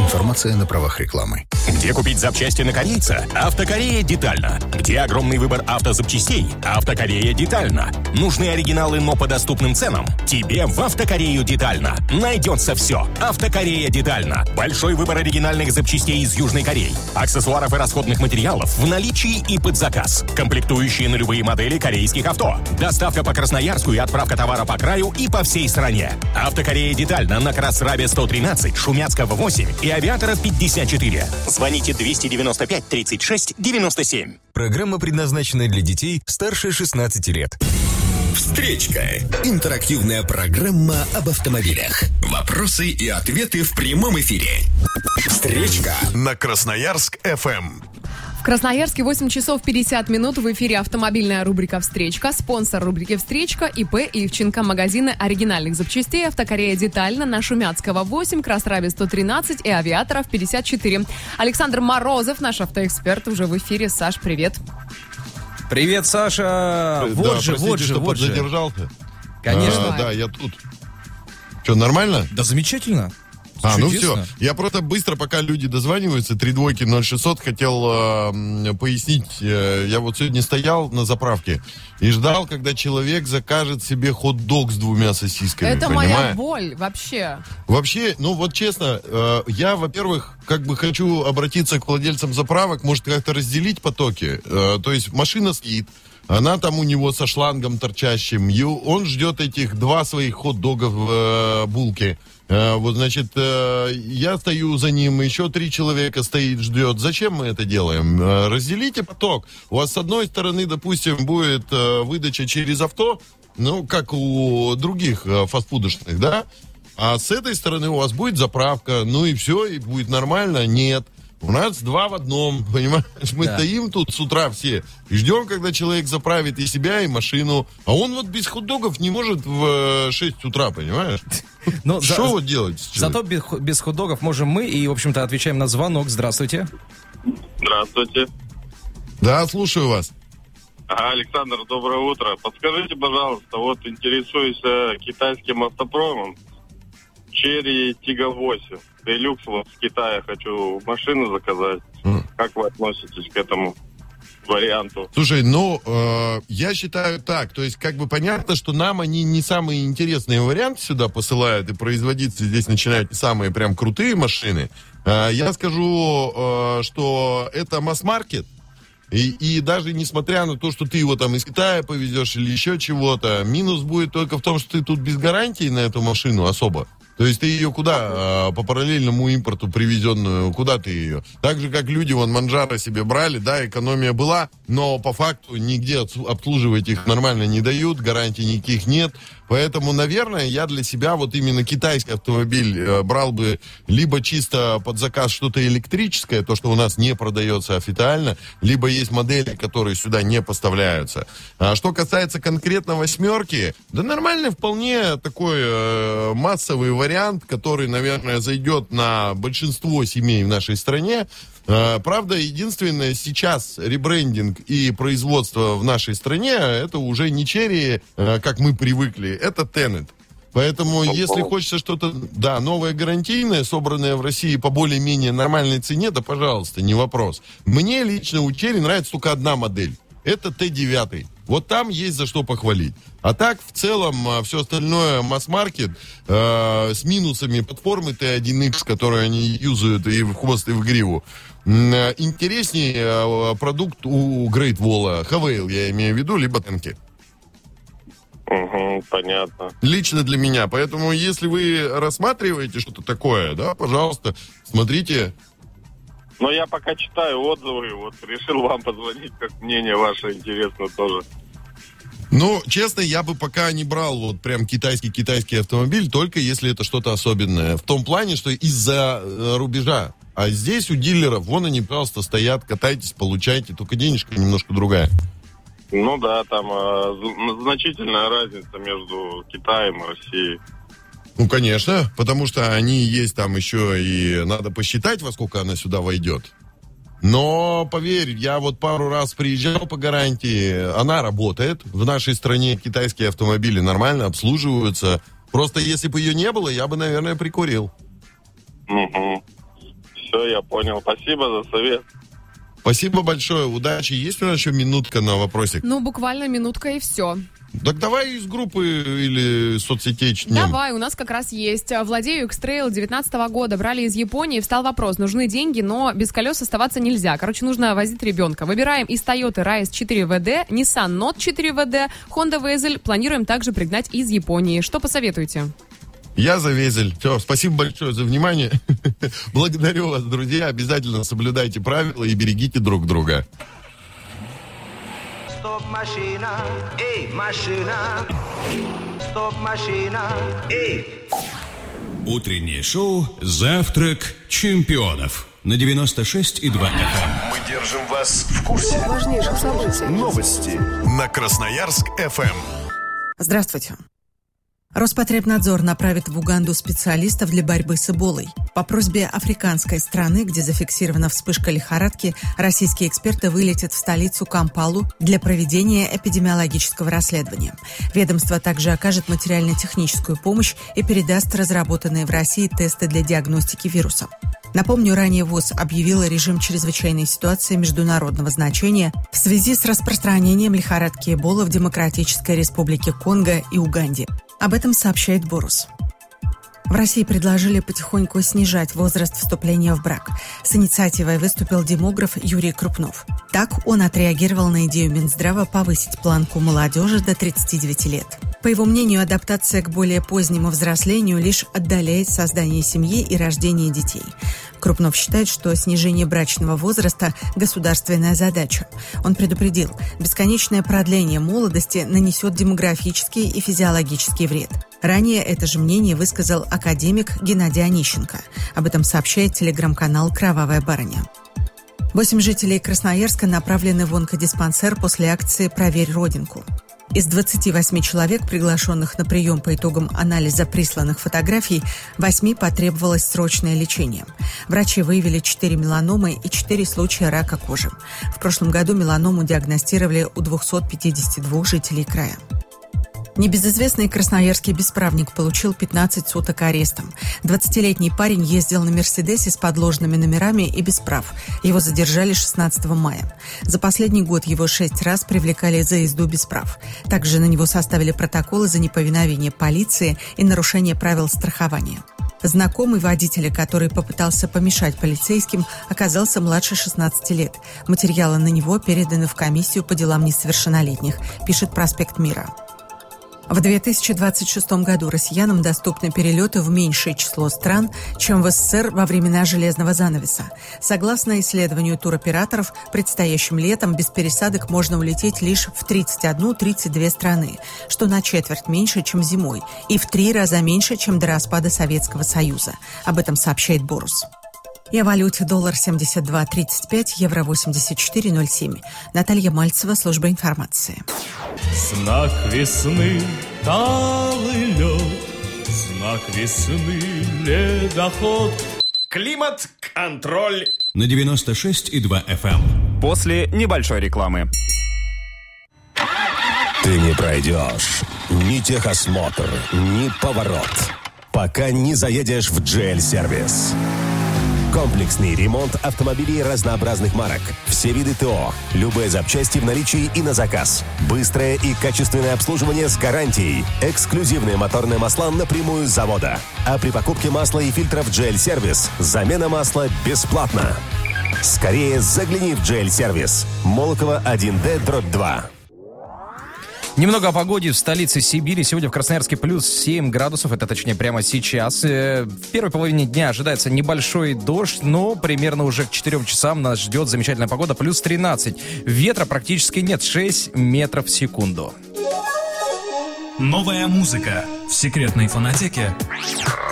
Информация на правах рекламы. Где купить запчасти на корейца? Автокорея детально. Где огромный выбор автозапчастей? Автокорея детально. Нужны оригиналы, но по доступным ценам? Тебе в Автокорею детально. Найдется все. Автокорея детально. Большой выбор оригинальных запчастей из Южной Кореи. Аксессуаров и расходных материалов в наличии и под заказ. Комплектующие на любые модели корейских авто. Доставка по Красноярску и отправка товара по краю и по всей стране. Автокорея детально на Красрабе 113, Шумяцкого 8 и Авиаторов 54. Звоните 295 36 97. Программа предназначена для детей старше 16 лет. Встречка. Интерактивная программа об автомобилях. Вопросы и ответы в прямом эфире. Встречка на Красноярск-ФМ. В Красноярске 8 часов 50 минут. В эфире автомобильная рубрика «Встречка». Спонсор рубрики «Встречка» ИП Ивченко. Магазины оригинальных запчастей. Автокорея детально. На Шумяцкого 8, Красрабе 113 и Авиаторов 54. Александр Морозов, наш автоэксперт, уже в эфире. Саш, привет. Привет, Саша. Вот же. Задержал-то. Конечно. Да, я тут. Что, нормально? Да, замечательно. Ну все. Я просто быстро, пока люди дозваниваются, 3200600, хотел пояснить. Я вот сегодня стоял на заправке и ждал, когда человек закажет себе хот-дог с 2 сосисками. Это моя боль вообще. Вообще, ну вот честно, я, во-первых, как бы хочу обратиться к владельцам заправок, может как-то разделить потоки. То есть машина стоит, она там у него со шлангом торчащим, и он ждет этих 2 своих хот-дога в булке. Вот, значит, я стою за ним, еще 3 человека стоит, ждет. Зачем мы это делаем? Разделите поток. У вас с одной стороны, допустим, будет выдача через авто, ну, как у других фастфудочных, да? А с этой стороны у вас будет заправка, ну и все, и будет нормально. Нет. У нас 2 в одном, понимаешь? Мы стоим тут с утра все и ждем, когда человек заправит и себя, и машину. А он вот без хот-догов не может в 6 утра, понимаешь? Ну, что вот делать? Зато без хот-догов можем мы, и, в общем-то, отвечаем на звонок. Здравствуйте. Здравствуйте. Да, слушаю вас. Александр, доброе утро. Подскажите, пожалуйста, вот интересуюсь китайским автопромом. Черри Тига 8. Делюкс, вот с Китая хочу машину заказать. Как вы относитесь к этому варианту? Слушай, я считаю так, то есть как бы понятно, что нам они не самые интересные варианты сюда посылают, и производители здесь начинают самые прям крутые машины. Я скажу, что это масс-маркет, и даже несмотря на то, что ты его там из Китая повезешь или еще чего-то, минус будет только в том, что ты тут без гарантии на эту машину особо. То есть ты ее куда? По параллельному импорту привезенную, куда ты ее? Так же, как люди, Манджаро себе брали, да, экономия была, но по факту нигде обслуживать их нормально не дают, гарантий никаких нет. Поэтому, наверное, я для себя вот именно китайский автомобиль брал бы либо чисто под заказ что-то электрическое, то, что у нас не продается официально, либо есть модели, которые сюда не поставляются. А что касается конкретно 8, да нормальный вполне такой массовый вариант, который, наверное, зайдет на большинство семей в нашей стране. Правда, единственное, сейчас ребрендинг и производство в нашей стране, это уже не Черри, как мы привыкли, это Тенет. Поэтому, если хочется что-то, новое гарантийное, собранное в России по более-менее нормальной цене, да, пожалуйста, не вопрос. Мне лично у Черри нравится только одна модель. Это Т9. Вот там есть за что похвалить. А так, в целом, все остальное масс-маркет с минусами платформы Т1Х, которую они юзают и в хвост, и в гриву. Интереснее продукт у Great Wall, Хавейл, я имею в виду, либо Тенки. Понятно. Лично для меня. Поэтому, если вы рассматриваете что-то такое, да, пожалуйста, смотрите. Но я пока читаю отзывы, вот решил вам позвонить, как мнение ваше интересно тоже. Ну, честно, я бы пока не брал вот прям китайский автомобиль, только если это что-то особенное. В том плане, что из-за рубежа. А здесь у дилеров, вон они, пожалуйста, стоят, катайтесь, получайте, только денежка немножко другая. Ну да, там значительная разница между Китаем и Россией. Ну, конечно, потому что они есть там еще и надо посчитать, во сколько она сюда войдет. Но, поверь, я вот пару раз приезжал по гарантии, она работает. В нашей стране китайские автомобили нормально обслуживаются. Просто если бы ее не было, я бы, наверное, прикурил. Все, я понял. Спасибо за совет. Спасибо большое, удачи. Есть у нас еще минутка на вопросик? Ну, буквально минутка и все. Так давай из группы или соцсетей чтнем. Давай, у нас как раз есть. Владею X-Trail 19 года. Брали из Японии. Встал вопрос. Нужны деньги, но без колес оставаться нельзя. Короче, нужно возить ребенка. Выбираем из Toyota Rise 4WD, Nissan Note 4WD, Honda Vezel. Планируем также пригнать из Японии. Что посоветуете? Я за Везель. Все, спасибо большое за внимание. Благодарю вас, друзья. Обязательно соблюдайте правила и берегите друг друга. Стоп, машина, эй, машина. Стоп, машина, эй. Утреннее шоу «Завтрак чемпионов» на 96,2 FM. Мы держим вас в курсе важнейших событий. Новости на Красноярск ФМ. Здравствуйте. Роспотребнадзор направит в Уганду специалистов для борьбы с Эболой. По просьбе африканской страны, где зафиксирована вспышка лихорадки, российские эксперты вылетят в столицу Кампалу для проведения эпидемиологического расследования. Ведомство также окажет материально-техническую помощь и передаст разработанные в России тесты для диагностики вируса. Напомню, ранее ВОЗ объявила режим чрезвычайной ситуации международного значения в связи с распространением лихорадки Эбола в Демократической Республике Конго и Уганде. Об этом сообщает Борус. В России предложили потихоньку снижать возраст вступления в брак. С инициативой выступил демограф Юрий Крупнов. Так он отреагировал на идею Минздрава повысить планку молодежи до 39 лет. По его мнению, адаптация к более позднему взрослению лишь отдаляет создание семьи и рождение детей. Крупнов считает, что снижение брачного возраста – государственная задача. Он предупредил, бесконечное продление молодости нанесет демографический и физиологический вред. Ранее это же мнение высказал академик Геннадий Онищенко. Об этом сообщает телеграм-канал «Кровавая барыня». 8 жителей Красноярска направлены в онкодиспансер после акции «Проверь родинку». Из 28 человек, приглашенных на прием по итогам анализа присланных фотографий, 8 потребовалось срочное лечение. Врачи выявили 4 меланомы и 4 случая рака кожи. В прошлом году меланому диагностировали у 252 жителей края. Небезызвестный красноярский бесправник получил 15 суток арестом. 20-летний парень ездил на «Мерседесе» с подложными номерами и без прав. Его задержали 16 мая. За последний год его 6 раз привлекали за езду без прав. Также на него составили протоколы за неповиновение полиции и нарушение правил страхования. Знакомый водителя, который попытался помешать полицейским, оказался младше 16 лет. Материалы на него переданы в комиссию по делам несовершеннолетних, пишет «Проспект Мира». В 2026 году россиянам доступны перелеты в меньшее число стран, чем в СССР во времена железного занавеса. Согласно исследованию туроператоров, предстоящим летом без пересадок можно улететь лишь в 31-32 страны, что на четверть меньше, чем зимой, и в 3 раза меньше, чем до распада Советского Союза. Об этом сообщает Борус. И о валюте: доллар 72.35, евро 84.07. Наталья Мальцева, служба информации. Знак весны — талый лед, знак весны — ледоход. Климат-контроль на 96,2 FM. После небольшой рекламы. Ты не пройдешь ни техосмотр, ни поворот, пока не заедешь в GL-сервис. Комплексный ремонт автомобилей разнообразных марок. Все виды ТО. Любые запчасти в наличии и на заказ. Быстрое и качественное обслуживание с гарантией. Эксклюзивные моторные масла напрямую с завода. А при покупке масла и фильтров GL-сервис замена масла бесплатна. Скорее загляни в GL-сервис. Молокова 1D/2. Немного о погоде в столице Сибири. Сегодня в Красноярске плюс 7 градусов. Это точнее прямо сейчас. В первой половине дня ожидается небольшой дождь, но примерно уже к 4 часам нас ждет замечательная погода. Плюс 13. Ветра практически нет. 6 метров в секунду. Новая музыка в секретной фонотеке.